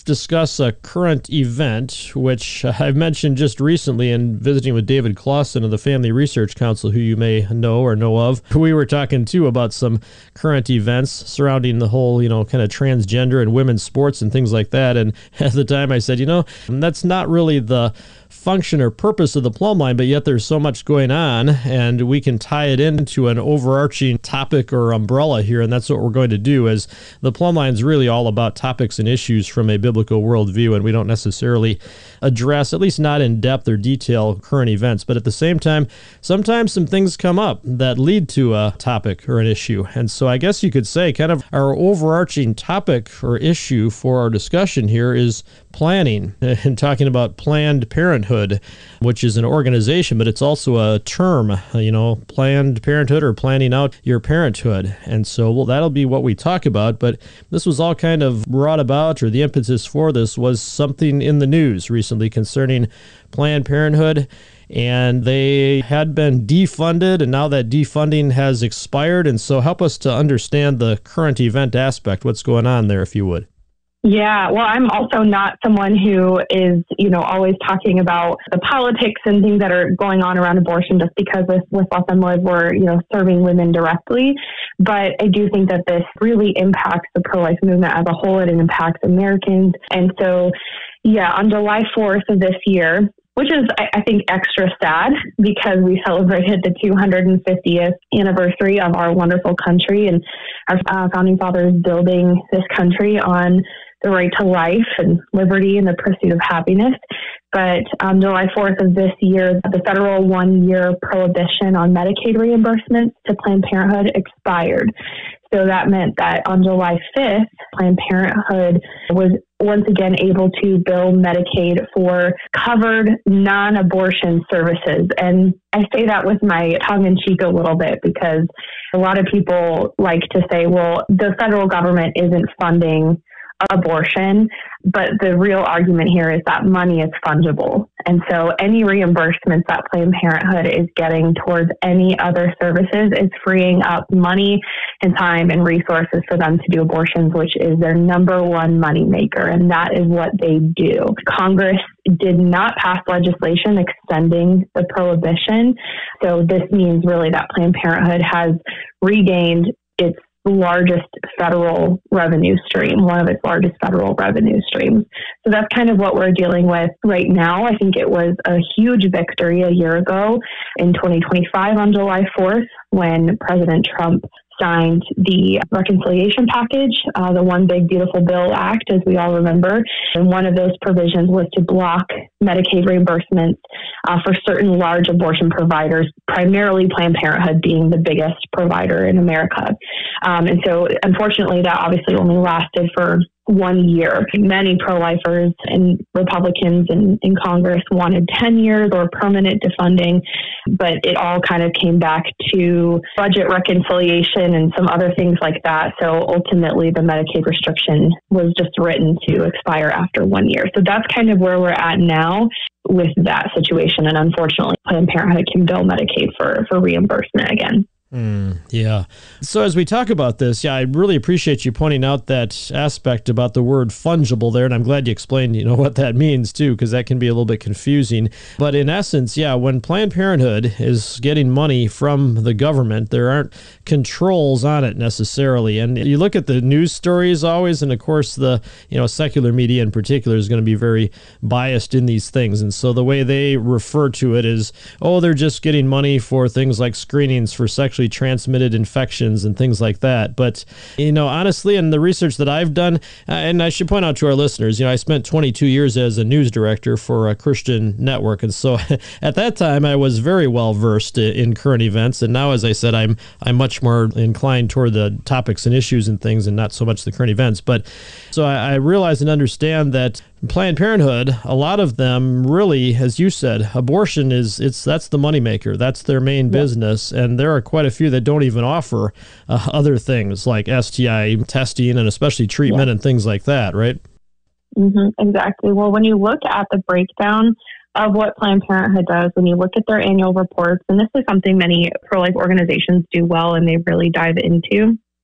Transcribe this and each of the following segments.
discuss a current event, which I've mentioned just recently in visiting with David Clausen of the Family Research Council, who you may know or know of. We were talking, too, about some current events surrounding the whole, kind of transgender and women's sports and things like that. And at the time I said, that's not really the function or purpose of the plumb line, but yet there's so much going on, and we can tie it into an overarching topic or umbrella here, and that's what we're going to do, as the plumb line is really all about topics and issues from a biblical worldview, and we don't necessarily address, at least not in depth or detail, current events. But at the same time, sometimes some things come up that lead to a topic or an issue. And so I guess you could say kind of our overarching topic or issue for our discussion here is planning, and talking about Planned Parenthood, which is an organization, but it's also a term, Planned Parenthood, or planning out your parenthood. And so, that'll be what we talk about. But this was all kind of brought about, or the impetus for this was something in the news recently concerning Planned Parenthood. And they had been defunded, and now that defunding has expired. And so help us to understand the current event aspect, what's going on there, if you would. Yeah, well, I'm also not someone who is, always talking about the politics and things that are going on around abortion, just because with Los Angeles we're, serving women directly. But I do think that this really impacts the pro-life movement as a whole, and it impacts Americans. And so, on July 4th of this year, which is, I think, extra sad because we celebrated the 250th anniversary of our wonderful country, and our founding fathers building this country on the right to life and liberty and the pursuit of happiness. But on July 4th of this year, the federal 1-year prohibition on Medicaid reimbursements to Planned Parenthood expired. So that meant that on July 5th, Planned Parenthood was once again able to bill Medicaid for covered non-abortion services. And I say that with my tongue in cheek a little bit, because a lot of people like to say, well, the federal government isn't funding abortion, but the real argument here is that money is fungible. And so any reimbursements that Planned Parenthood is getting towards any other services is freeing up money and time and resources for them to do abortions, which is their number one money maker. And that is what they do. Congress did not pass legislation extending the prohibition. So this means really that Planned Parenthood has regained its largest federal revenue stream, one of its largest federal revenue streams. So that's kind of what we're dealing with right now. I think it was a huge victory a year ago in 2025 on July 4th, when President Trump signed the reconciliation package, the One Big Beautiful Bill Act, as we all remember. And one of those provisions was to block Medicaid reimbursements for certain large abortion providers, primarily Planned Parenthood being the biggest provider in America. And so, unfortunately, that obviously only lasted for 1 year. Many pro-lifers and Republicans in Congress wanted 10 years or permanent defunding, but it all kind of came back to budget reconciliation and some other things like that. So ultimately, the Medicaid restriction was just written to expire after 1 year. So that's kind of where we're at now with that situation. And unfortunately, Planned Parenthood can bill Medicaid for reimbursement again. Yeah. So as we talk about this, I really appreciate you pointing out that aspect about the word fungible there. And I'm glad you explained, what that means too, because that can be a little bit confusing. But in essence, when Planned Parenthood is getting money from the government, there aren't controls on it necessarily. And you look at the news stories always, and of course the, secular media in particular is going to be very biased in these things. And so the way they refer to it is, they're just getting money for things like screenings for sexually transmitted infections and things like that. But, honestly, in the research that I've done, and I should point out to our listeners, I spent 22 years as a news director for a Christian network. And so at that time, I was very well versed in current events. And now, as I said, I'm much more inclined toward the topics and issues and things, and not so much the current events. But so I realize and understand that Planned Parenthood, a lot of them really, as you said, abortion that's the moneymaker. That's their main business. And there are quite a few that don't even offer other things like STI testing and especially treatment and things like that, right? Mm-hmm, exactly. Well, when you look at the breakdown of what Planned Parenthood does, when you look at their annual reports, and this is something many pro-life organizations do well and they really dive into,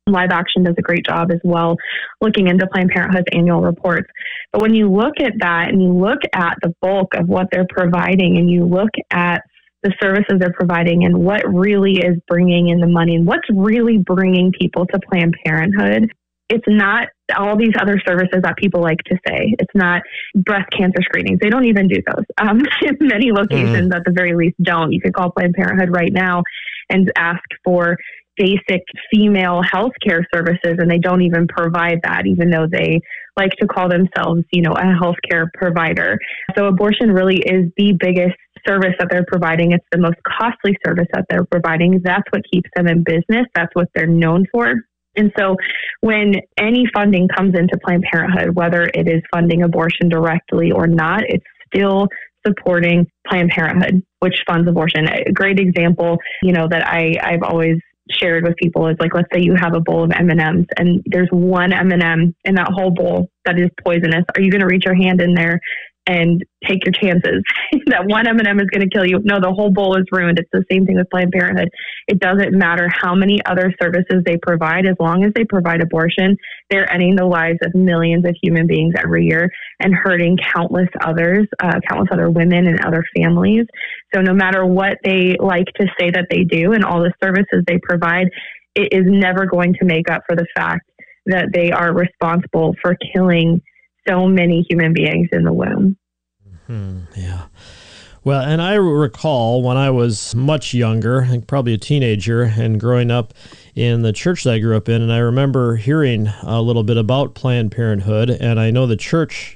Live Action does a great job as well, looking into Planned Parenthood's annual reports. But when you look at that and you look at the bulk of what they're providing and you look at the services they're providing and what really is bringing in the money and what's really bringing people to Planned Parenthood, it's not all these other services that people like to say. It's not breast cancer screenings. They don't even do those. Many locations at the very least don't. You could call Planned Parenthood right now and ask for basic female health care services, and they don't even provide that, even though they like to call themselves, a healthcare provider. So abortion really is the biggest service that they're providing. It's the most costly service that they're providing. That's what keeps them in business. That's what they're known for. And so when any funding comes into Planned Parenthood, whether it is funding abortion directly or not, it's still supporting Planned Parenthood, which funds abortion. A great example, that I've always shared with people is like, let's say you have a bowl of M&Ms and there's one M&M in that whole bowl that is poisonous. Are you going to reach your hand in there and take your chances that one M&M is going to kill you? No, the whole bowl is ruined. It's the same thing with Planned Parenthood. It doesn't matter how many other services they provide. As long as they provide abortion, they're ending the lives of millions of human beings every year and hurting countless other women and other families. So no matter what they like to say that they do and all the services they provide, it is never going to make up for the fact that they are responsible for killing so many human beings in the womb. Yeah. Well, and I recall when I was much younger, probably a teenager, and growing up in the church that I grew up in, and I remember hearing a little bit about Planned Parenthood, and I know the church,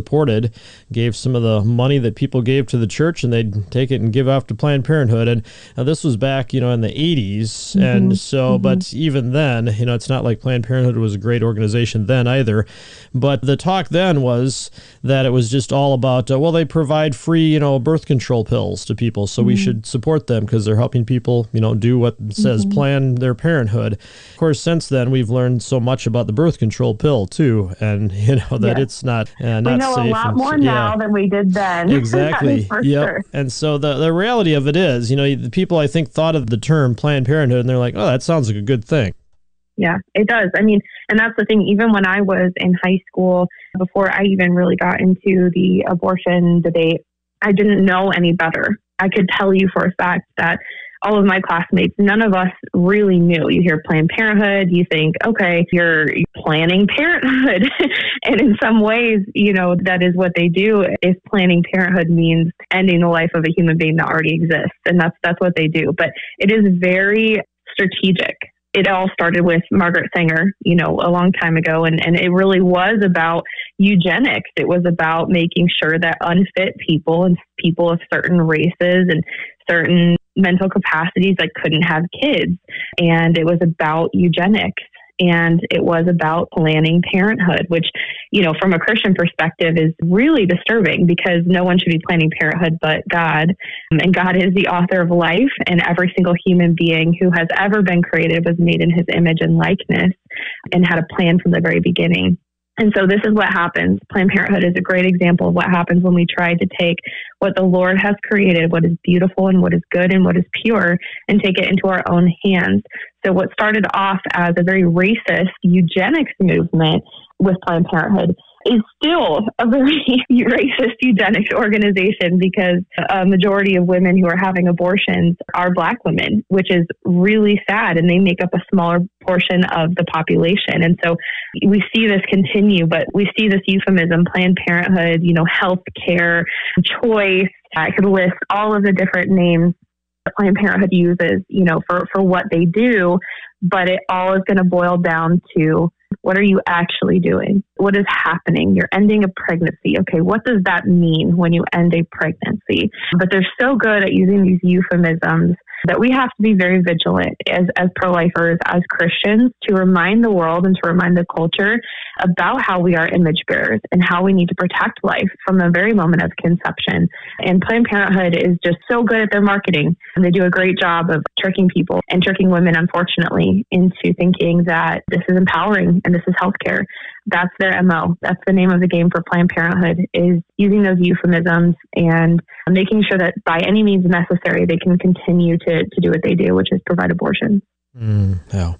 gave some of the money that people gave to the church, and they'd take it and give off to Planned Parenthood, and this was back, in the 80s, and so, but even then, it's not like Planned Parenthood was a great organization then either, but the talk then was that it was just all about, they provide free, birth control pills to people, so we should support them because they're helping people, do what it says, plan their parenthood. Of course, since then, we've learned so much about the birth control pill, too, and, that it's not safe. We know a lot more now than we did then. Exactly. Sure. And so the reality of it is, the people, I think, thought of the term Planned Parenthood, and they're like, oh, that sounds like a good thing. Yeah, it does. I mean, and that's the thing, even when I was in high school, before I even really got into the abortion debate, I didn't know any better. I could tell you for a fact that all of my classmates, none of us really knew. You hear Planned Parenthood, you think, okay, you're planning parenthood. And in some ways, that is what they do. If planning parenthood means ending the life of a human being that already exists. And that's what they do. But it is very strategic. It all started with Margaret Sanger, a long time ago. And it really was about eugenics. It was about making sure that unfit people and people of certain races and certain mental capacities couldn't have kids. And it was about eugenics. And it was about planning parenthood, which, from a Christian perspective is really disturbing because no one should be planning parenthood but God. And God is the author of life, and every single human being who has ever been created was made in his image and likeness and had a plan from the very beginning. And so this is what happens. Planned Parenthood is a great example of what happens when we try to take what the Lord has created, what is beautiful and what is good and what is pure, and take it into our own hands. So what started off as a very racist eugenics movement with Planned Parenthood is still a very racist eugenics organization because a majority of women who are having abortions are Black women, which is really sad, and they make up a smaller portion of the population. And so we see this continue, but we see this euphemism, Planned Parenthood, health care, choice. I could list all of the different names that Planned Parenthood uses, for what they do, but it all is going to boil down to, what are you actually doing? What is happening? You're ending a pregnancy. Okay, what does that mean when you end a pregnancy? But they're so good at using these euphemisms that we have to be very vigilant as pro-lifers, as Christians, to remind the world and to remind the culture about how we are image bearers and how we need to protect life from the very moment of conception. And Planned Parenthood is just so good at their marketing. And they do a great job of tricking people and tricking women, unfortunately, into thinking that this is empowering and this is healthcare. That's their MO. That's the name of the game for Planned Parenthood, is using those euphemisms and making sure that by any means necessary, they can continue to do what they do, which is provide abortion. Yeah.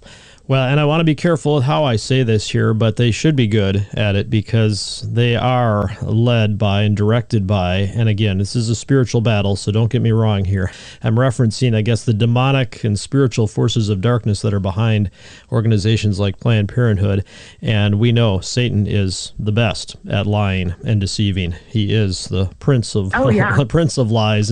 Well, and I want to be careful with how I say this here, but they should be good at it because they are led by and directed by, and again, this is a spiritual battle, so don't get me wrong here. I'm referencing, I guess, the demonic and spiritual forces of darkness that are behind organizations like Planned Parenthood, and we know Satan is the best at lying and deceiving. He is the prince of the prince of lies,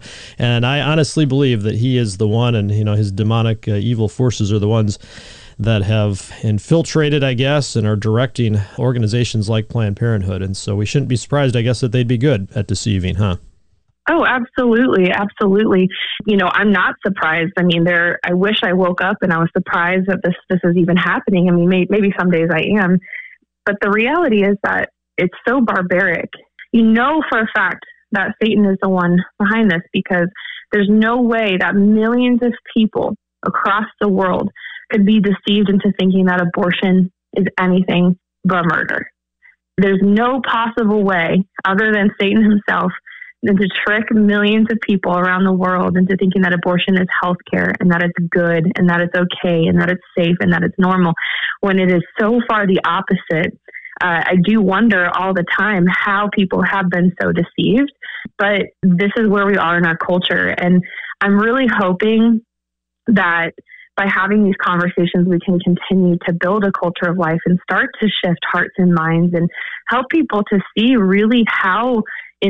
and I honestly believe that he is the one, and his demonic evil forces are the ones that have infiltrated, I guess, and are directing organizations like Planned Parenthood. And so we shouldn't be surprised, I guess, that they'd be good at deceiving, huh? Oh, absolutely. Absolutely. I'm not surprised. I mean, I wish I woke up and I was surprised that this is even happening. I mean, maybe some days I am, but the reality is that it's so barbaric. For a fact that Satan is the one behind this, because there's no way that millions of people across the world could be deceived into thinking that abortion is anything but murder. There's no possible way other than Satan himself than to trick millions of people around the world into thinking that abortion is healthcare and that it's good and that it's okay and that it's safe and that it's normal, when it is so far the opposite. I do wonder all the time how people have been so deceived, but this is where we are in our culture. And I'm really hoping that by having these conversations, we can continue to build a culture of life and start to shift hearts and minds and help people to see really how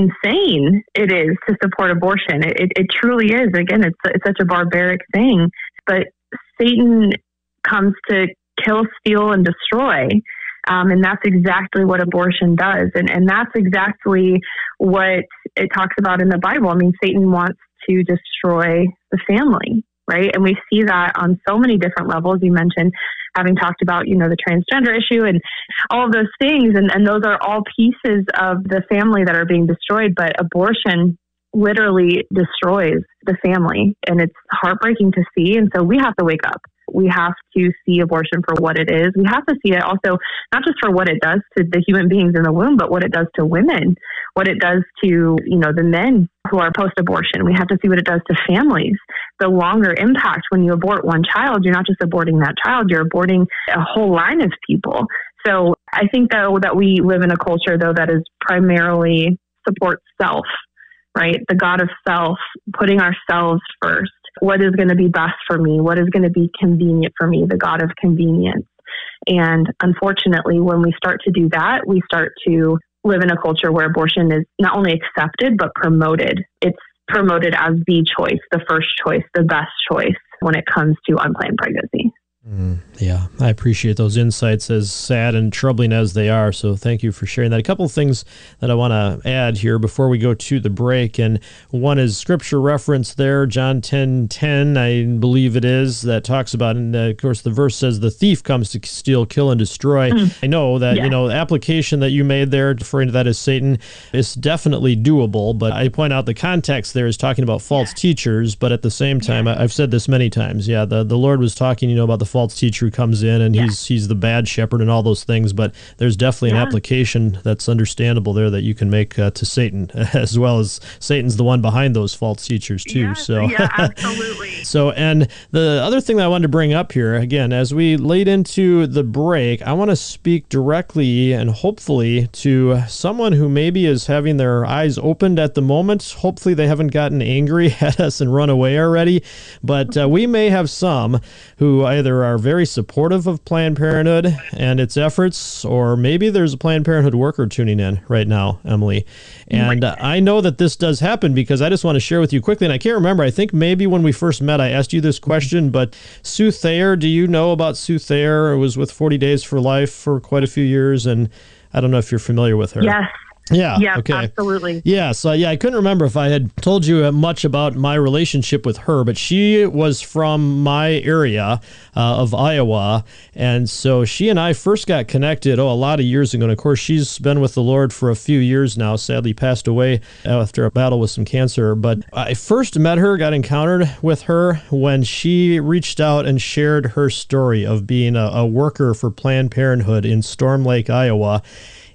insane it is to support abortion. It truly is. Again, it's such a barbaric thing, but Satan comes to kill, steal, and destroy. And that's exactly what abortion does. And that's exactly what it talks about in the Bible. I mean, Satan wants to destroy the family, right? And we see that on so many different levels. You mentioned having talked about, the transgender issue and all of those things. And those are all pieces of the family that are being destroyed. But abortion literally destroys the family. And it's heartbreaking to see. And so we have to wake up. We have to see abortion for what it is. We have to see it also not just for what it does to the human beings in the womb, but what it does to women, what it does to, the men who are post-abortion. We have to see what it does to families. The longer impact when you abort one child, you're not just aborting that child, you're aborting a whole line of people. So I think, though, that we live in a culture, though, that is primarily supports self, right? The God of self, putting ourselves first. What is going to be best for me? What is going to be convenient for me? The God of convenience. And unfortunately, when we start to do that, we start to live in a culture where abortion is not only accepted, but promoted. It's promoted as the choice, the first choice, the best choice when it comes to unplanned pregnancy. Yeah, I appreciate those insights, as sad and troubling as they are. So thank you for sharing that. A couple of things that I want to add here before we go to the break. And one is scripture reference there, John 10:10, I believe it is, that talks about, and of course the verse says, the thief comes to steal, kill, and destroy. I know that, the application that you made there, referring to that as Satan, is definitely doable. But I point out the context there is talking about false teachers. But at the same time, I've said this many times. Yeah, the Lord was talking, about the false teacher who comes in and he's the bad shepherd and all those things, but there's definitely an application that's understandable there that you can make to Satan, as well as Satan's the one behind those false teachers too. Absolutely. So, and the other thing that I wanted to bring up here, again, as we laid into the break, I want to speak directly and hopefully to someone who maybe is having their eyes opened at the moment. Hopefully they haven't gotten angry at us and run away already, but we may have some who either are very supportive of Planned Parenthood and its efforts, or maybe there's a Planned Parenthood worker tuning in right now, Emily. And I know that this does happen because I just want to share with you quickly, and I can't remember, I think maybe when we first met I asked you this question, but Sue Thayer, do you know about Sue Thayer? It was with 40 Days for Life for quite a few years, and I don't know if you're familiar with her. Yes. Yeah. Okay. Absolutely. Yeah. So I couldn't remember if I had told you much about my relationship with her, but she was from my area of Iowa. And so she and I first got connected, a lot of years ago. And of course, she's been with the Lord for a few years now, sadly passed away after a battle with some cancer. But I first met her, got encountered with her when she reached out and shared her story of being a worker for Planned Parenthood in Storm Lake, Iowa.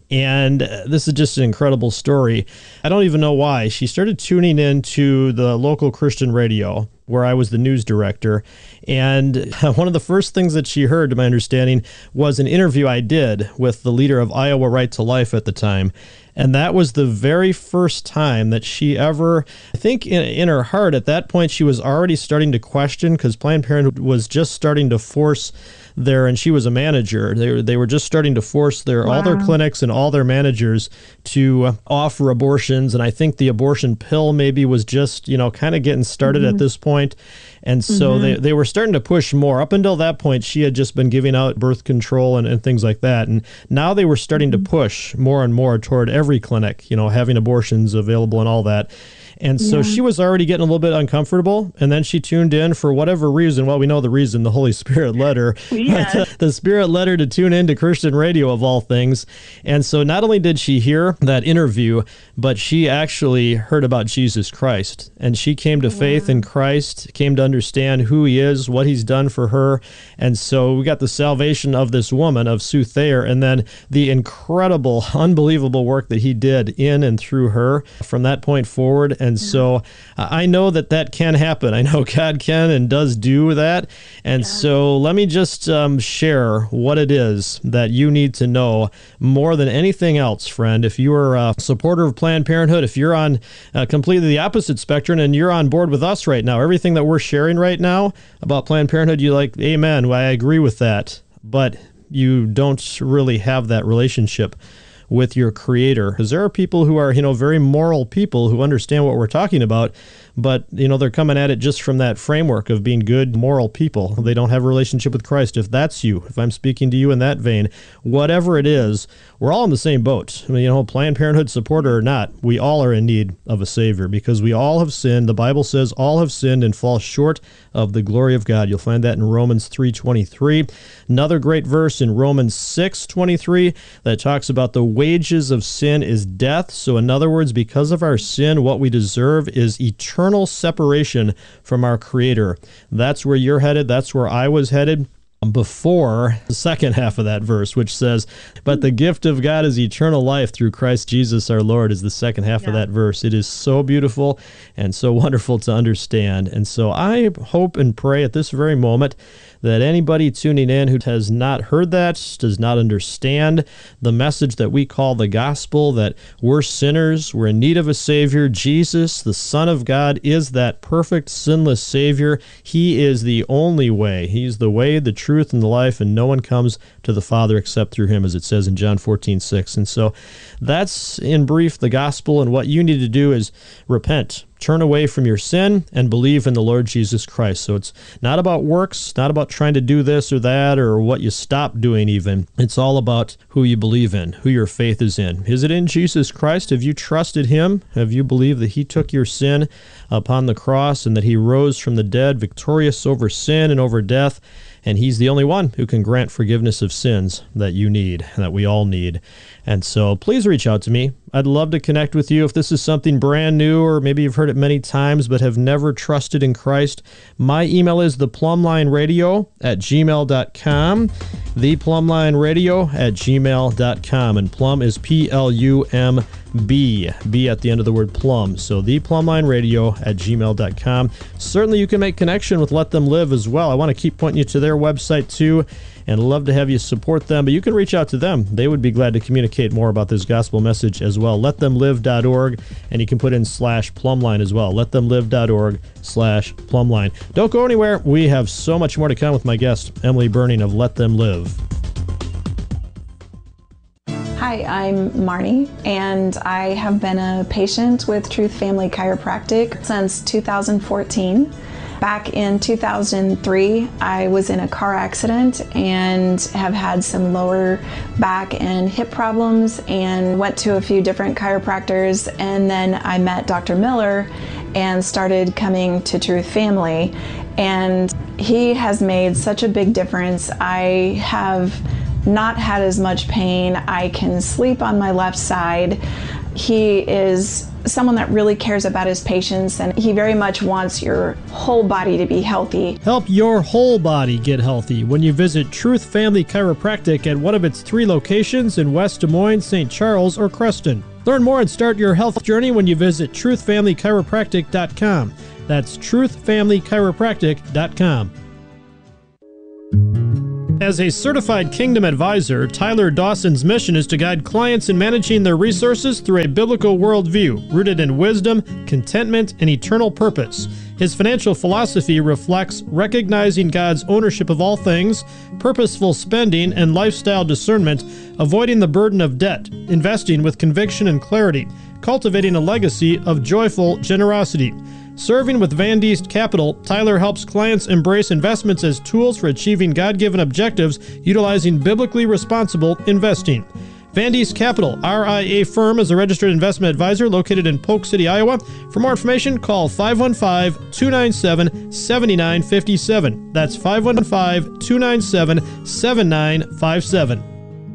And this is just an incredible story. I don't even know why. She started tuning into the local Christian radio where I was the news director. And one of the first things that she heard, to my understanding, was an interview I did with the leader of Iowa Right to Life at the time. And that was the very first time that she ever, I think in her heart at that point, she was already starting to question, because Planned Parenthood was just starting to force and she was a manager. They were just starting to force all their clinics and all their managers to offer abortions. And I think the abortion pill maybe was just, kind of getting started at this point. And so they were starting to push more. Up until that point, she had just been giving out birth control and things like that. And now they were starting to push more and more toward every clinic, having abortions available and all that. And so she was already getting a little bit uncomfortable, and then she tuned in for whatever reason. Well, we know the reason. The Holy Spirit led her. Yes. The Spirit led her to tune into Christian radio, of all things. And so not only did she hear that interview, but she actually heard about Jesus Christ. And she came to faith in Christ, came to understand who he is, what he's done for her. And so we got the salvation of this woman, of Sue Thayer, and then the incredible, unbelievable work that he did in and through her from that point forward. And so I know that can happen. I know God can and does do that. And so let me just share what it is that you need to know more than anything else, friend. If you are a supporter of Planned Parenthood, if you're on completely the opposite spectrum and you're on board with us right now, everything that we're sharing right now about Planned Parenthood, you're like, amen, I agree with that. But you don't really have that relationship with your Creator, because there are people who are, very moral people who understand what we're talking about, but, they're coming at it just from that framework of being good, moral people. They don't have a relationship with Christ. If that's you, if I'm speaking to you in that vein, whatever it is, we're all in the same boat. Planned Parenthood supporter or not, we all are in need of a Savior, because we all have sinned. The Bible says all have sinned and fall short of the glory of God. You'll find that in Romans 3:23. Another great verse in Romans 6:23 that talks about the wages of sin is death. So in other words, because of our sin, what we deserve is eternal separation from our Creator. That's where you're headed. That's where I was headed before the second half of that verse, which says, but the gift of God is eternal life through Christ Jesus our Lord, is the second half of that verse. It is so beautiful and so wonderful to understand. And so I hope and pray at this very moment that anybody tuning in who has not heard that, does not understand the message that we call the gospel, that we're sinners, we're in need of a Savior. Jesus, the Son of God, is that perfect, sinless Savior. He is the only way. He's the way, the truth, and the life, and no one comes to the Father except through him, as it says in John 14:6. And so that's, in brief, the gospel, and what you need to do is repent. Turn away from your sin and believe in the Lord Jesus Christ. So it's not about works, not about trying to do this or that or what you stop doing even. It's all about who you believe in, who your faith is in. Is it in Jesus Christ? Have you trusted him? Have you believed that he took your sin upon the cross and that he rose from the dead victorious over sin and over death? And he's the only one who can grant forgiveness of sins that you need, that we all need. And so please reach out to me. I'd love to connect with you if this is something brand new, or maybe you've heard it many times but have never trusted in Christ. My email is theplumlineradio@gmail.com, theplumlineradio@gmail.com, and plum is Plumb, B at the end of the word plum. So theplumlineradio@gmail.com. Certainly you can make connection with Let Them Live as well. I want to keep pointing you to their website too, and love to have you support them, but you can reach out to them. They would be glad to communicate more about this gospel message as well. LetThemLive.org, and you can put in /plumline as well. LetThemLive.org/plumline. Don't go anywhere. We have so much more to come with my guest, Emily Burning of Let Them Live. Hi, I'm Marnie, and I have been a patient with Truth Family Chiropractic since 2014. Back in 2003, I was in a car accident and have had some lower back and hip problems, and went to a few different chiropractors, and then I met Dr. Miller and started coming to Truth Family, and he has made such a big difference. I have not had as much pain. I can sleep on my left side. He is someone that really cares about his patients, and he very much wants your whole body to be healthy. Help your whole body get healthy when you visit Truth Family Chiropractic at one of its 3 locations in West Des Moines, St. Charles, or Creston. Learn more and start your health journey when you visit truthfamilychiropractic.com. That's truthfamilychiropractic.com. As a certified Kingdom advisor, Tyler Dawson's mission is to guide clients in managing their resources through a biblical worldview rooted in wisdom, contentment, and eternal purpose. His financial philosophy reflects recognizing God's ownership of all things, purposeful spending, and lifestyle discernment, avoiding the burden of debt, investing with conviction and clarity, cultivating a legacy of joyful generosity. Serving with Van Diest Capital, Tyler helps clients embrace investments as tools for achieving God-given objectives utilizing biblically responsible investing. Van Diest Capital, RIA firm, is a registered investment advisor located in Polk City, Iowa. For more information, call 515-297-7957. That's 515-297-7957.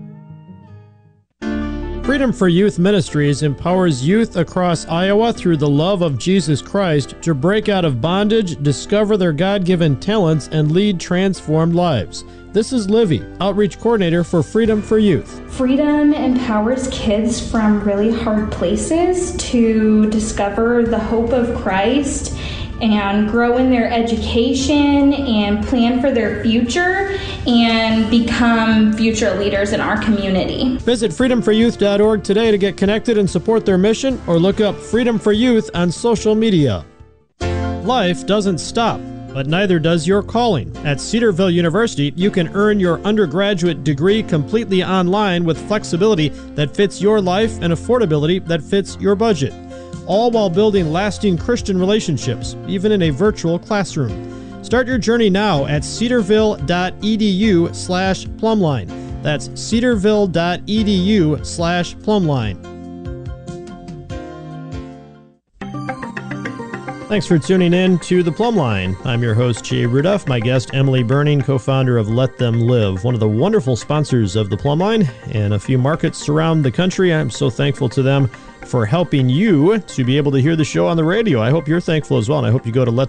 Freedom for Youth Ministries empowers youth across Iowa through the love of Jesus Christ to break out of bondage, discover their God-given talents, and lead transformed lives. This is Livy, Outreach Coordinator for Freedom for Youth. Freedom empowers kids from really hard places to discover the hope of Christ and grow in their education and plan for their future and become future leaders in our community. Visit freedomforyouth.org today to get connected and support their mission, or look up Freedom for Youth on social media. Life doesn't stop, but neither does your calling. At Cedarville University, you can earn your undergraduate degree completely online with flexibility that fits your life and affordability that fits your budget, all while building lasting Christian relationships, even in a virtual classroom. Start your journey now at cedarville.edu/plumline. That's cedarville.edu/plumline. Thanks for tuning in to The Plumb Line. I'm your host, Jay Rudolph. My guest, Emily Burning, co-founder of Let Them Live, one of the wonderful sponsors of The Plumb Line in a few markets around the country. I'm so thankful to them for helping you to be able to hear the show on the radio. I hope you're thankful as well, and I hope you go to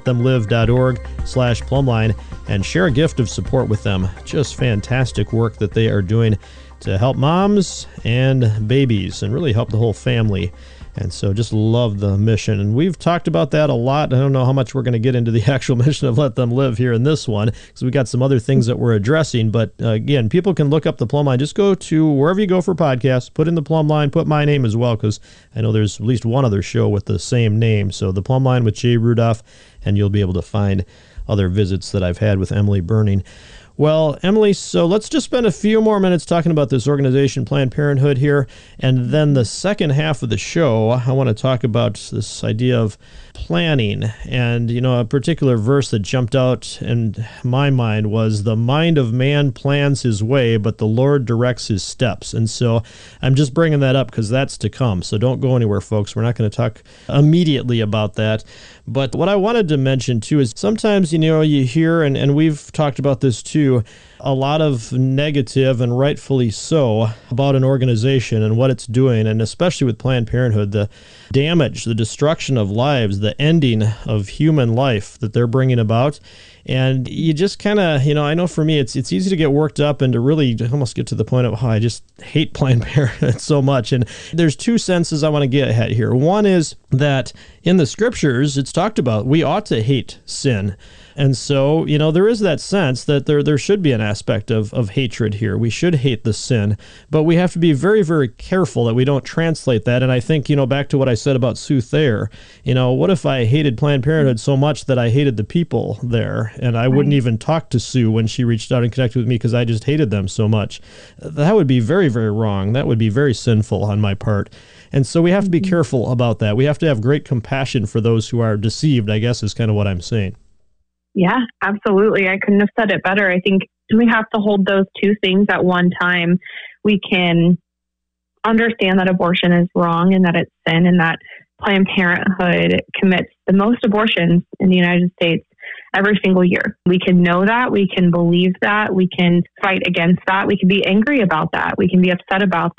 letthemlive.org/plumbline and share a gift of support with them. Just fantastic work that they are doing to help moms and babies and really help the whole family. And so just love the mission. And we've talked about that a lot. I don't know how much we're going to get into the actual mission of Let Them Live here in this one, because we got some other things that we're addressing. But again, people can look up The Plumb Line. Just go to wherever you go for podcasts, put in The Plumb Line, put my name as well, because I know there's at least one other show with the same name. So The Plumb Line with Jay Rudolph, and you'll be able to find other visits that I've had with Emily Burning. Well, Emily, so let's just spend a few more minutes talking about this organization, Planned Parenthood, here. And then the second half of the show, I want to talk about this idea of planning. And, you know, a particular verse that jumped out in my mind was, "The mind of man plans his way, but the Lord directs his steps." And so I'm just bringing that up because that's to come. So don't go anywhere, folks. We're not going to talk immediately about that. But what I wanted to mention, too, is sometimes, you know, you hear, and we've talked about this, too, a lot of negative, and rightfully so, about an organization and what it's doing, and especially with Planned Parenthood, the damage, the destruction of lives, the ending of human life that they're bringing about. And you just kind of, you know, I know for me, it's easy to get worked up and to really almost get to the point of, oh, I just hate Planned Parenthood so much. And there's two senses I want to get at here. One is that in the scriptures, it's talked about we ought to hate sin. And so, you know, there is that sense that there should be an aspect of hatred here. We should hate the sin, but we have to be very, very careful that we don't translate that. And I think, you know, back to what I said about Sue Thayer, you know, what if I hated Planned Parenthood so much that I hated the people there, and I wouldn't even talk to Sue when she reached out and connected with me because I just hated them so much? That would be very, very wrong. That would be very sinful on my part. And so we have to be careful about that. We have to have great compassion for those who are deceived, I guess is kind of what I'm saying. Yeah, absolutely. I couldn't have said it better. I think we have to hold those two things at one time. We can understand that abortion is wrong and that it's sin, and that Planned Parenthood commits the most abortions in the United States every single year. We can know that. We can believe that. We can fight against that. We can be angry about that. We can be upset about that.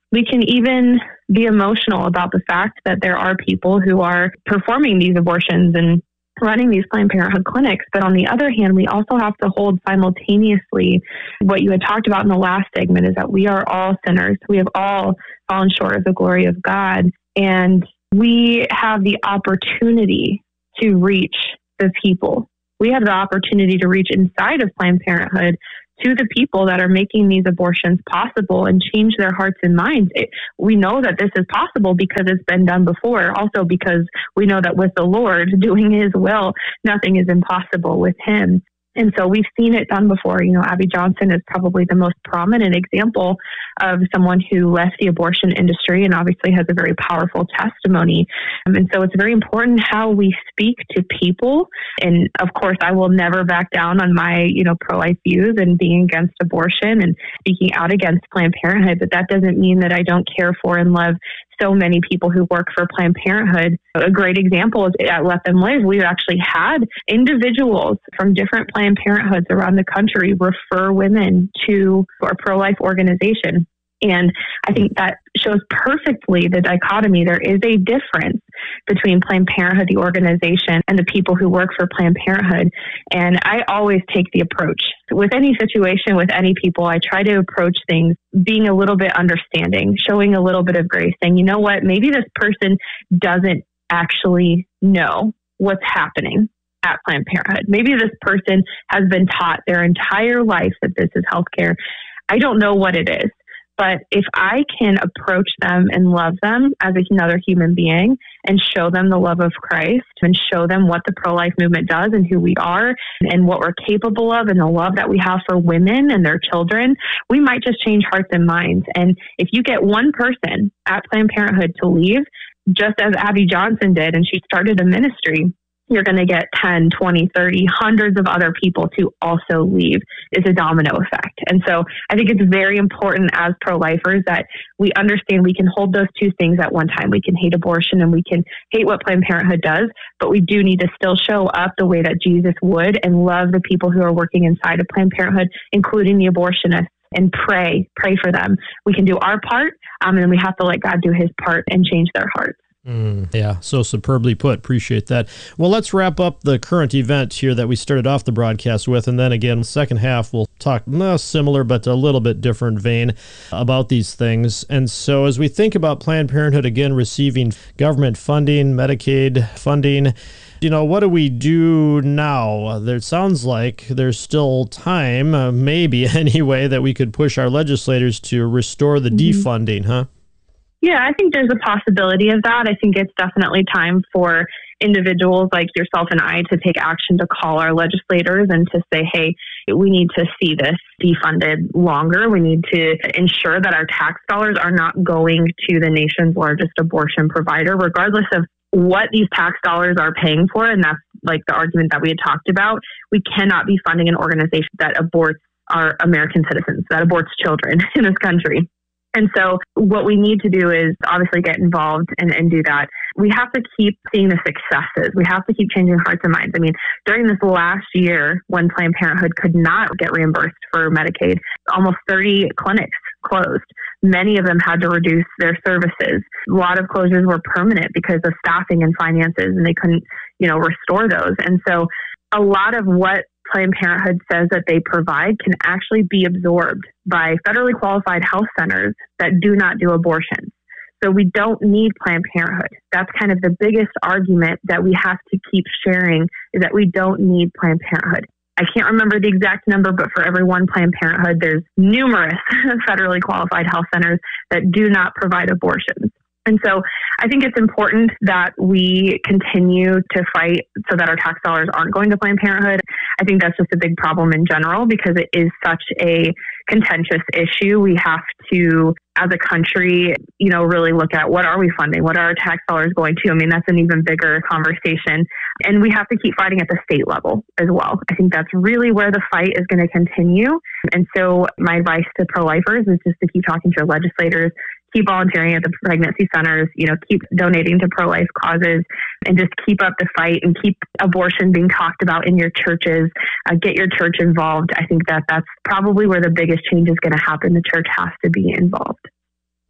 We can even be emotional about the fact that there are people who are performing these abortions and running these Planned Parenthood clinics. But on the other hand, we also have to hold simultaneously what you had talked about in the last segment, is that we are all sinners. We have all fallen short of the glory of God. And we have the opportunity to reach the people. We have the opportunity to reach inside of Planned Parenthood to the people that are making these abortions possible and change their hearts and minds. We know that this is possible because it's been done before. Also because we know that with the Lord doing his will, nothing is impossible with him. And so we've seen it done before. Abby Johnson is probably the most prominent example of someone who left the abortion industry and obviously has a very powerful testimony. And so it's very important how we speak to people. And of course, I will never back down on my, pro-life views and being against abortion and speaking out against Planned Parenthood. But that doesn't mean that I don't care for and love so many people who work for Planned Parenthood. A great example is at Let Them Live. We've actually had individuals from different Planned Parenthoods around the country refer women to our pro-life organization. And I think that shows perfectly the dichotomy. There is a difference between Planned Parenthood, the organization, and the people who work for Planned Parenthood. And I always take the approach. With any situation, with any people, I try to approach things being a little bit understanding, showing a little bit of grace, saying, you know what, maybe this person doesn't actually know what's happening at Planned Parenthood. Maybe this person has been taught their entire life that this is healthcare. I don't know what it is. But if I can approach them and love them as another human being and show them the love of Christ and show them what the pro-life movement does and who we are and what we're capable of and the love that we have for women and their children, we might just change hearts and minds. And if you get one person at Planned Parenthood to leave, just as Abby Johnson did, and she started a ministry, you're going to get 10, 20, 30, hundreds of other people to also leave. It's a domino effect. And so I think it's very important as pro-lifers that we understand we can hold those two things at one time. We can hate abortion and we can hate what Planned Parenthood does, but we do need to still show up the way that Jesus would and love the people who are working inside of Planned Parenthood, including the abortionists, and pray for them. We can do our part, and then we have to let God do his part and change their hearts. Yeah, so superbly put. Appreciate that. Well, let's wrap up the current event here that we started off the broadcast with, and then again, second half, we'll talk similar but a little bit different vein about these things. And so as we think about Planned Parenthood, again, receiving government funding, Medicaid funding, what do we do now? There sounds like there's still time, maybe anyway, that we could push our legislators to restore the defunding, huh? Yeah, I think there's a possibility of that. I think it's definitely time for individuals like yourself and I to take action to call our legislators and to say, hey, we need to see this defunded longer. We need to ensure that our tax dollars are not going to the nation's largest abortion provider, regardless of what these tax dollars are paying for. And that's like the argument that we had talked about. We cannot be funding an organization that aborts our American citizens, that aborts children in this country. And so what we need to do is obviously get involved and do that. We have to keep seeing the successes. We have to keep changing hearts and minds. I mean, during this last year when Planned Parenthood could not get reimbursed for Medicaid, almost 30 clinics closed. Many of them had to reduce their services. A lot of closures were permanent because of staffing and finances, and they couldn't, restore those. And so a lot of what Planned Parenthood says that they provide can actually be absorbed by federally qualified health centers that do not do abortions. So we don't need Planned Parenthood. That's kind of the biggest argument that we have to keep sharing, is that we don't need Planned Parenthood. I can't remember the exact number, but for every one Planned Parenthood, there's numerous federally qualified health centers that do not provide abortions. And so I think it's important that we continue to fight so that our tax dollars aren't going to Planned Parenthood. I think that's just a big problem in general because it is such a contentious issue. We have to, as a country, really look at what are we funding? What are our tax dollars going to? I mean, that's an even bigger conversation. And we have to keep fighting at the state level as well. I think that's really where the fight is going to continue. And so my advice to pro-lifers is just to keep talking to your legislators, keep volunteering at the pregnancy centers, keep donating to pro-life causes, and just keep up the fight and keep abortion being talked about in your churches. Get your church involved. I think that's probably where the biggest change is going to happen. The church has to be involved.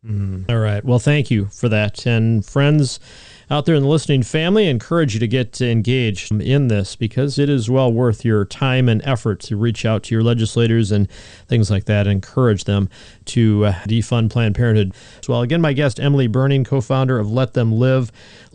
All right. Well, thank you for that. And friends out there in the listening family, I encourage you to get engaged in this because it is well worth your time and effort to reach out to your legislators and things like that and encourage them to defund Planned Parenthood. Well, again, my guest, Emily Berning, co-founder of Let Them Live,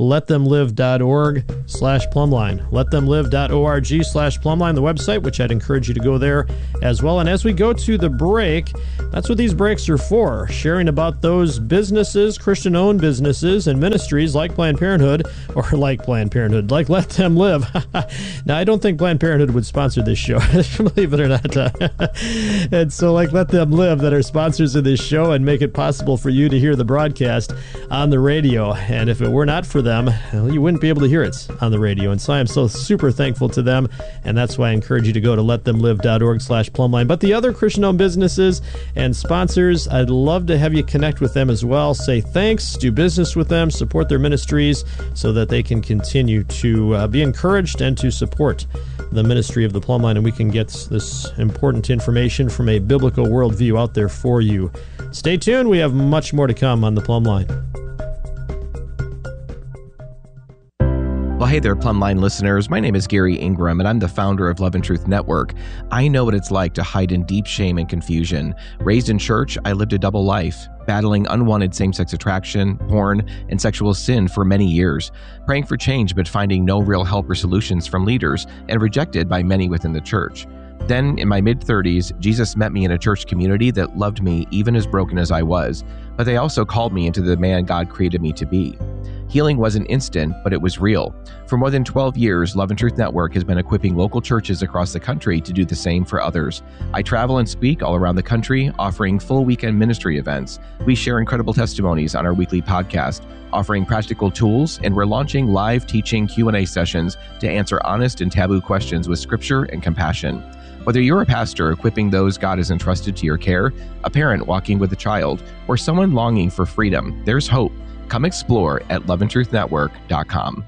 letthemlive.org/plumline, letthemlive.org/plumline, the website, which I'd encourage you to go there as well. And as we go to the break, that's what these breaks are for, sharing about those businesses, Christian-owned businesses and ministries like Planned Parenthood, like Let Them Live. Now, I don't think Planned Parenthood would sponsor this show, believe it or not. And so like Let Them Live that are sponsors of this show and make it possible for you to hear the broadcast on the radio. And if it were not for them, well, you wouldn't be able to hear it on the radio. And so I am so super thankful to them. And that's why I encourage you to go to letthemlive.org/plumline. But the other Christian-owned businesses and sponsors, I'd love to have you connect with them as well. Say thanks, do business with them, support their ministries so that they can continue to be encouraged and to support the ministry of the Plumline, and we can get this important information from a biblical worldview out there for you. Stay tuned. We have much more to come on the Plumline. Well, hey there, Plumline listeners. My name is Gary Ingram, and I'm the founder of Love and Truth Network. I know what it's like to hide in deep shame and confusion. Raised in church, I lived a double life, battling unwanted same-sex attraction, porn, and sexual sin for many years, praying for change but finding no real help or solutions from leaders, and rejected by many within the church. Then, in my mid-30s, Jesus met me in a church community that loved me even as broken as I was, but they also called me into the man God created me to be. Healing wasn't instant, but it was real. For more than 12 years, Love and Truth Network has been equipping local churches across the country to do the same for others. I travel and speak all around the country, offering full weekend ministry events. We share incredible testimonies on our weekly podcast, offering practical tools, and we're launching live teaching Q&A sessions to answer honest and taboo questions with scripture and compassion. Whether you're a pastor equipping those God has entrusted to your care, a parent walking with a child, or someone longing for freedom, there's hope. Come explore at loveandtruethnetwork.com.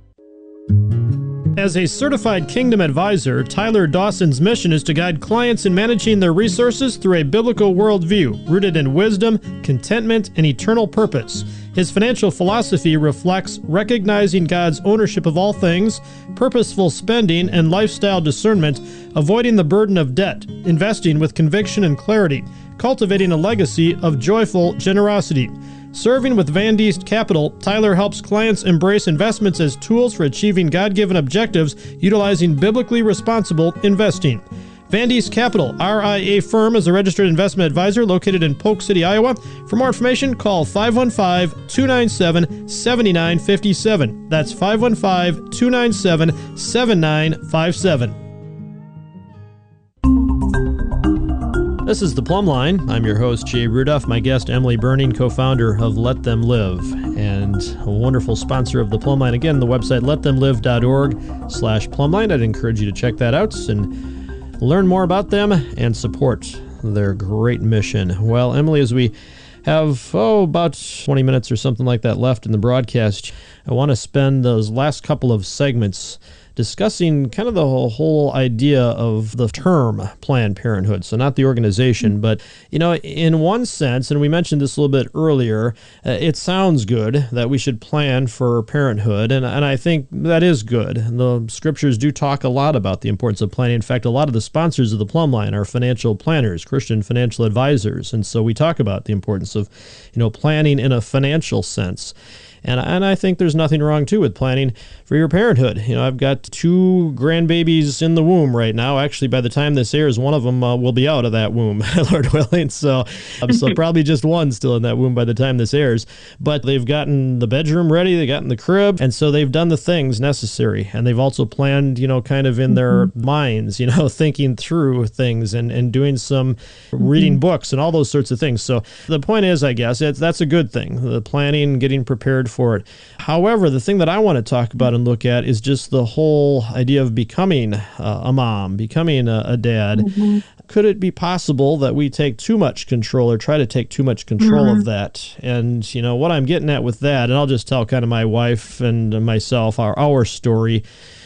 As a certified Kingdom advisor, Tyler Dawson's mission is to guide clients in managing their resources through a biblical worldview rooted in wisdom, contentment, and eternal purpose. His financial philosophy reflects recognizing God's ownership of all things, purposeful spending, and lifestyle discernment, avoiding the burden of debt, investing with conviction and clarity, cultivating a legacy of joyful generosity. Serving with Van Diest Capital, Tyler helps clients embrace investments as tools for achieving God-given objectives utilizing biblically responsible investing. Van Diest Capital, RIA firm, is a registered investment advisor located in Polk City, Iowa. For more information, call 515-297-7957. That's 515-297-7957. This is The Plumline. I'm your host, Jay Rudolph. My guest, Emily Berning, co-founder of Let Them Live, and a wonderful sponsor of The Plumline. Again, the website, letthemlive.org/plumline. I'd encourage you to check that out and learn more about them and support their great mission. Well, Emily, as we have, about 20 minutes or something like that left in the broadcast, I want to spend those last couple of segments discussing kind of the whole idea of the term Planned Parenthood. So not the organization, but, in one sense, and we mentioned this a little bit earlier, it sounds good that we should plan for parenthood, and I think that is good. The scriptures do talk a lot about the importance of planning. In fact, a lot of the sponsors of the Plumline are financial planners, Christian financial advisors, and so we talk about the importance of, planning in a financial sense. And I think there's nothing wrong, too, with planning for your parenthood. I've got 2 grandbabies in the womb right now. Actually, by the time this airs, one of them will be out of that womb, Lord willing. So probably just one still in that womb by the time this airs. But they've gotten the bedroom ready. They've gotten the crib. And so they've done the things necessary. And they've also planned, kind of in their minds, thinking through things and doing some reading books and all those sorts of things. So the point is, I guess, that's a good thing, the planning, getting prepared for it. However, the thing that I want to talk about and look at is just the whole idea of becoming a mom, becoming a dad. Mm-hmm. Could it be possible that we take too much control or try to take too much control of that? And, what I'm getting at with that, and I'll just tell kind of my wife and myself our story.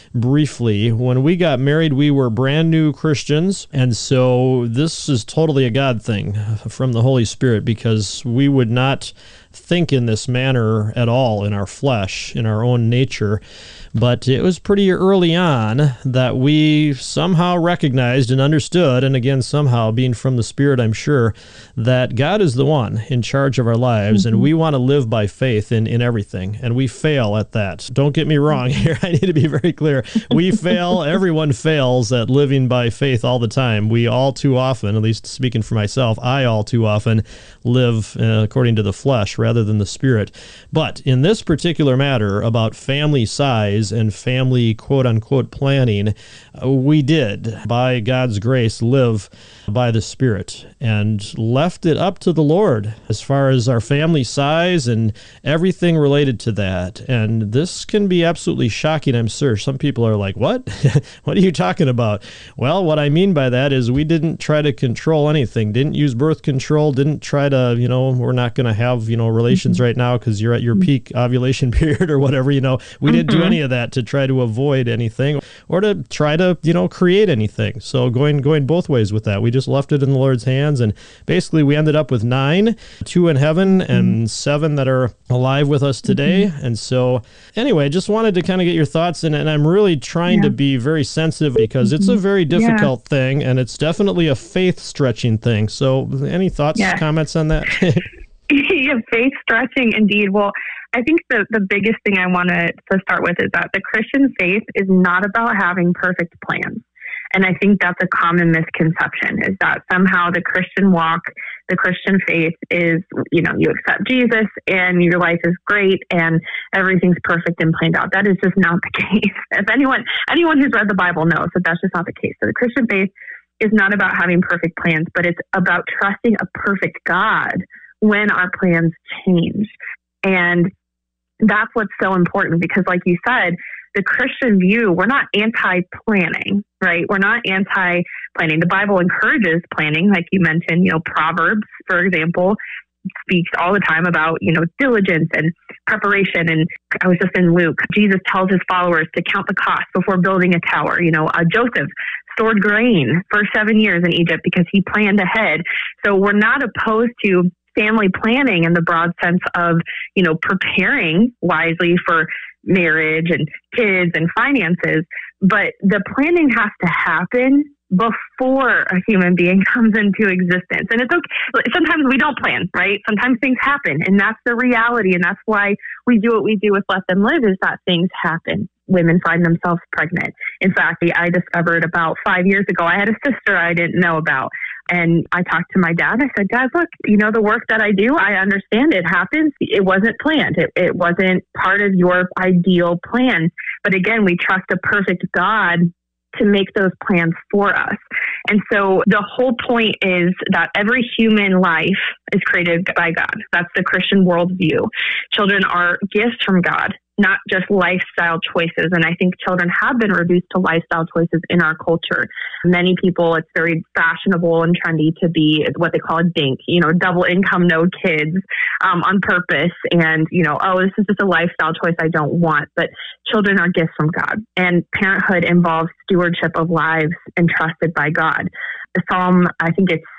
briefly. When we got married, we were brand new Christians, and so this is totally a God thing from the Holy Spirit, because we would not think in this manner at all in our flesh, in our own nature. But it was pretty early on that we somehow recognized and understood, and again, somehow being from the Spirit, I'm sure, that God is the one in charge of our lives, and we want to live by faith in everything, and we fail at that. Don't get me wrong here. I need to be very clear. We fail. Everyone fails at living by faith all the time. We all too often, at least speaking for myself, I all too often live according to the flesh rather than the Spirit. But in this particular matter about family size and family quote-unquote planning, we did, by God's grace, live by the Spirit and left it up to the Lord as far as our family size and everything related to that. And this can be absolutely shocking, I'm sure. Some people are like, what? What are you talking about? Well, what I mean by that is we didn't try to control anything, didn't use birth control, didn't try to, we're not going to have, relations right now because you're at your peak ovulation period or whatever, we didn't do any of that to try to avoid anything or to try to, create anything. So going both ways with that. We just left it in the Lord's hands, and basically we ended up with 9, 2 in heaven and 7 that are alive with us today. And so anyway, just wanted to kind of get your thoughts, and I'm really trying to be very sensitive because it's a very difficult thing, and it's definitely a faith-stretching thing. So any thoughts, comments on that? Faith stretching indeed. Well, I think the biggest thing I want to start with is that the Christian faith is not about having perfect plans. And I think that's a common misconception, is that somehow the Christian walk, the Christian faith is, you accept Jesus and your life is great and everything's perfect and planned out. That is just not the case. If anyone who's read the Bible knows that that's just not the case. So the Christian faith is not about having perfect plans, but it's about trusting a perfect God when our plans change. And that's what's so important, because like you said, the Christian view, we're not anti-planning, right? We're not anti-planning. The Bible encourages planning, like you mentioned, Proverbs, for example, speaks all the time about, diligence and preparation. And I was just in Luke, Jesus tells his followers to count the cost before building a tower. Joseph stored grain for 7 years in Egypt because he planned ahead. So we're not opposed to family planning in the broad sense of, preparing wisely for marriage and kids and finances. But the planning has to happen before a human being comes into existence. And it's okay. Sometimes we don't plan, right? Sometimes things happen, and that's the reality. And that's why we do what we do with Let Them Live, is that things happen. Women find themselves pregnant. In fact, I discovered about 5 years ago, I had a sister I didn't know about. And I talked to my dad. I said, Dad, look, the work that I do, I understand it happens. It wasn't planned. It wasn't part of your ideal plan. But again, we trust a perfect God to make those plans for us. And so the whole point is that every human life is created by God. That's the Christian worldview. Children are gifts from God, not just lifestyle choices. And I think children have been reduced to lifestyle choices in our culture. Many people, it's very fashionable and trendy to be what they call a DINK, double income, no kids, on purpose. And, this is just a lifestyle choice I don't want. But children are gifts from God. And parenthood involves stewardship of lives entrusted by God. The Psalm, I think it's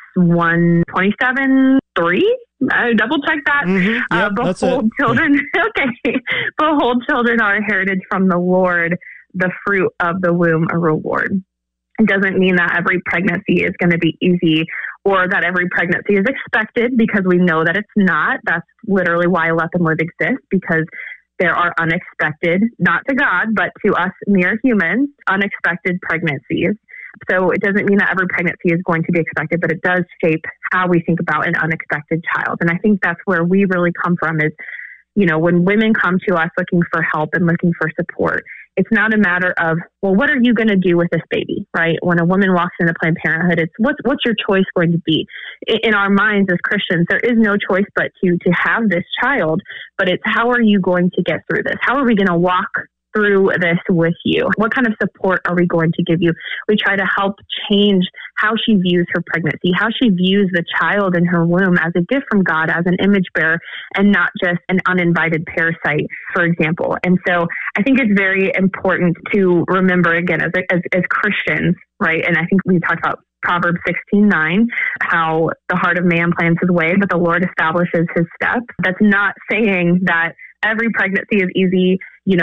127:3. I double check that. Yep, behold, children. Okay. Behold, children are a heritage from the Lord, the fruit of the womb a reward. It doesn't mean that every pregnancy is going to be easy or that every pregnancy is expected, because we know that it's not. That's literally why Let Them Live exists, because there are unexpected, not to God, but to us mere humans, unexpected pregnancies. So it doesn't mean that every pregnancy is going to be expected, but it does shape how we think about an unexpected child. And I think that's where we really come from is, when women come to us looking for help and looking for support, it's not a matter of, well, what are you going to do with this baby, right? When a woman walks into Planned Parenthood, it's what's your choice going to be? In our minds as Christians, there is no choice but to have this child, but it's how are you going to get through this? How are we going to walk through this with you? What kind of support are we going to give you? We try to help change how she views her pregnancy, how she views the child in her womb as a gift from God, as an image bearer, and not just an uninvited parasite, for example. And so I think it's very important to remember, again, as Christians, right? And I think we talked about Proverbs 16:9, how the heart of man plans his way, but the Lord establishes his steps. That's not saying that every pregnancy is easy.